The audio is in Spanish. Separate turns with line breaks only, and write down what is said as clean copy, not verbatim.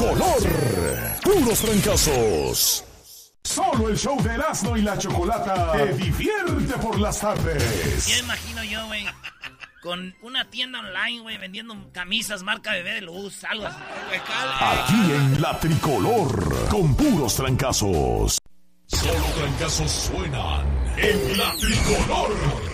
tricolor. Puros trancazos. Solo el show de Erasmo y la Chocolata te divierte por las tardes.
Ya imagino yo, güey, con una tienda online, güey, vendiendo camisas marca Bebé de Luz, algo así.
Aquí en la tricolor, con puros trancazos. Solo trancazos suenan en la tricolor.